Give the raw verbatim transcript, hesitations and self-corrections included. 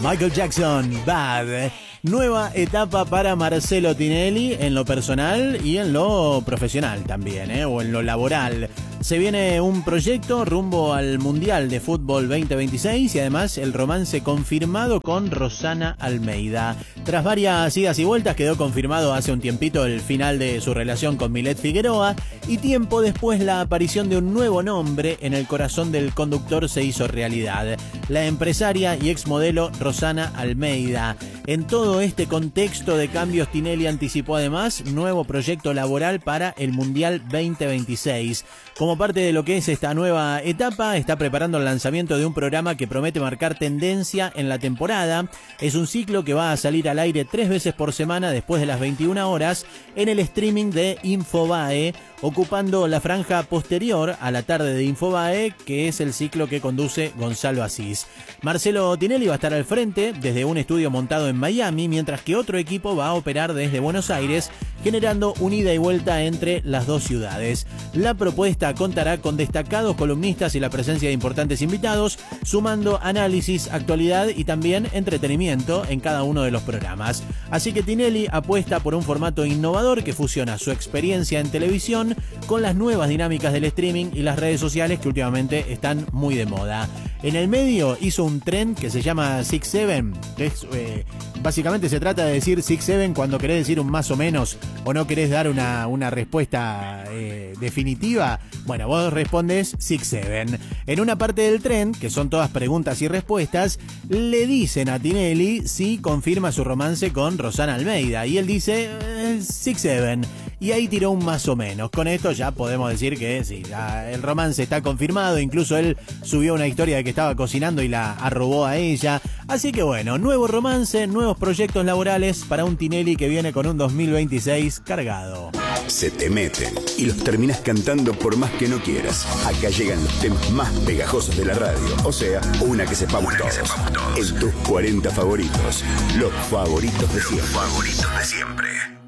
Michael Jackson, Bad. Nueva etapa para Marcelo Tinelli en lo personal y en lo profesional también, ¿eh? O en lo laboral. Se viene un proyecto rumbo al Mundial de Fútbol veinte veintiséis y además el romance confirmado con Rosana Almeida. Tras varias idas y vueltas quedó confirmado hace un tiempito el final de su relación con Milet Figueroa y tiempo después la aparición de un nuevo nombre en el corazón del conductor se hizo realidad. La empresaria y exmodelo Rosana Almeida. En todo este contexto de cambios, Tinelli anticipó además nuevo proyecto laboral para el Mundial veinte veintiséis. Como parte de lo que es esta nueva etapa, está preparando el lanzamiento de un programa que promete marcar tendencia en la temporada. Es un ciclo que va a salir al aire tres veces por semana después de las veintiuna horas en el streaming de Infobae, ocupando la franja posterior a la tarde de Infobae, que es el ciclo que conduce Gonzalo Asís. Marcelo Tinelli va a estar al frente desde un estudio montado en Miami, mientras que otro equipo va a operar desde Buenos Aires, generando un ida y vuelta entre las dos ciudades. La propuesta contará con destacados columnistas y la presencia de importantes invitados, sumando análisis, actualidad y también entretenimiento en cada uno de los programas. Así que Tinelli apuesta por un formato innovador que fusiona su experiencia en televisión con las nuevas dinámicas del streaming y las redes sociales que últimamente están muy de moda. En el medio hizo un trend que se llama Six Seven, que es, eh, básicamente se trata de decir Six Seven cuando querés decir un más o menos o no querés dar una, una respuesta eh, definitiva. Bueno, vos respondes Six Seven. En una parte del trend, que son todas preguntas y respuestas, le dicen a Tinelli si confirma su romance con Rosana Almeida y él dice eh, Six Seven. Y ahí tiró un más o menos. Con esto ya podemos decir que sí, ya el romance está confirmado. Incluso él subió una historia de que estaba cocinando y la arrobó a ella. Así que bueno, nuevo romance, nuevos proyectos laborales para un Tinelli que viene con un dos mil veintiséis cargado. Se te meten y los terminas cantando por más que no quieras. Acá llegan los temas más pegajosos de la radio. O sea, una que sepamos todos. En tus cuarenta favoritos. Los favoritos de siempre. Favoritos de siempre.